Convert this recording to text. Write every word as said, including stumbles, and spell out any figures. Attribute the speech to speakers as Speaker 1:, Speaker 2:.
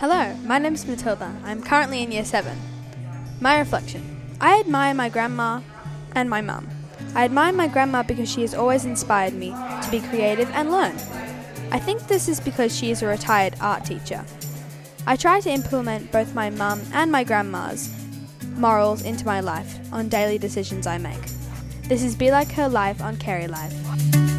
Speaker 1: Hello, my name is Matilda. I'm currently in year seven. My reflection. I admire my grandma and my mum. I admire my grandma because she has always inspired me to be creative and learn. I think this is because she is a retired art teacher. I try to implement both my mum and my grandma's morals into my life on daily decisions I make. This is Be Like Her Life on Carey Life.